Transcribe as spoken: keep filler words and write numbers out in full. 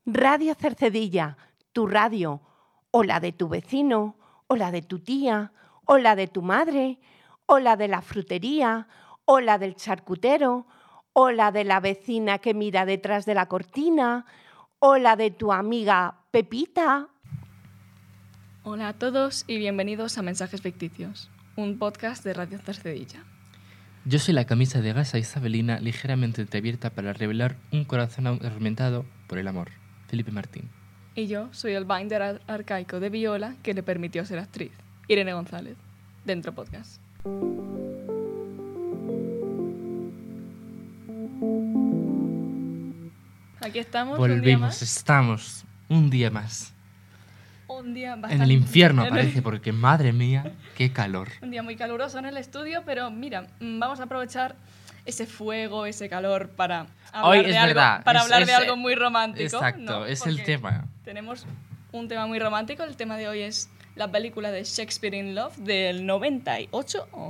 Radio Cercedilla, tu radio, o la de tu vecino, o la de tu tía, o la de tu madre, o la de la frutería, o la del charcutero, o la de la vecina que mira detrás de la cortina, o la de tu amiga Pepita. Hola a todos y bienvenidos a Mensajes Ficticios, un podcast de Radio Cercedilla. Yo soy la camisa de gasa isabelina ligeramente entreabierta para revelar un corazón atormentado por el amor, Felipe Martín. Y yo soy el binder ar- arcaico de viola que le permitió ser actriz, Irene González, dentro podcast. Aquí estamos. Volvimos, un día más. estamos un día más. Un día bastante... En el infierno en el- parece, porque madre mía, qué calor. Un día muy caluroso en el estudio, pero mira, mm, vamos a aprovechar ese fuego, ese calor para hablar, Hoy de, es algo, verdad, para es- hablar es- de algo muy romántico. Exacto, ¿no? es el Porque tema. Tenemos un tema muy romántico. El tema de hoy es la película de Shakespeare in Love del noventa y ocho o